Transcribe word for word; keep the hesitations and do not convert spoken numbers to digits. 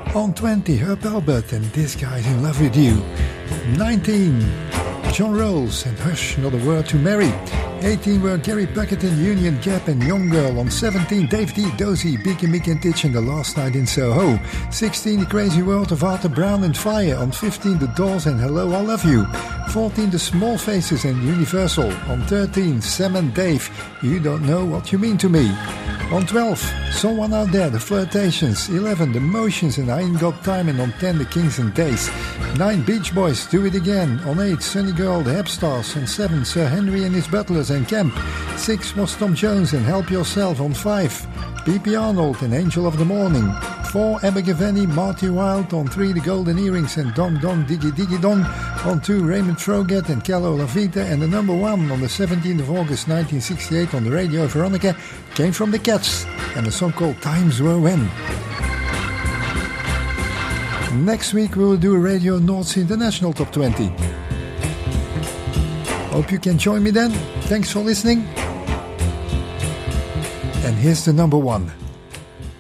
On twenty, Herb Albert and This Guy's in Love With You. nineteen, John Rolls and Hush, Not a Word to Mary. eighteen were Gary Bucketon, Union Gap and Young Girl. On seventeen, Dave D, Dozy, Beaky Meek and Titch and The Last Night in Soho. sixteen, The Crazy World of Arthur Brown and Fire. On fifteen, The Doors and Hello, I Love You. fourteen, The Small Faces and Universal. On thirteen, Sam and Dave, You Don't Know What You Mean to Me. On twelve, Someone Out There, The Flirtations. eleven, The Motions and I Ain't Got Time. And on ten, The Kings and Days. nine, Beach Boys, Do It Again. On eight, Sunny Girl, The Hep Stars. On seven, Sir Henry and His Butlers and Camp. six was Tom Jones and Help Yourself. On five, P P Arnold and Angel of the Morning. four, Abba Gaveni, Marty Wilde. On three, The Golden Earrings and Dong Dong Diggy Diggy Dong. On two, Raymond Froget and Carlo Lavita. And the number one on the seventeenth of August nineteen sixty-eight on the radio Veronica came from the Cats and a song called Times Were When. Next week we will do a Radio North Sea International Top twenty. Hope you can join me then. Thanks for listening. And here's the number one.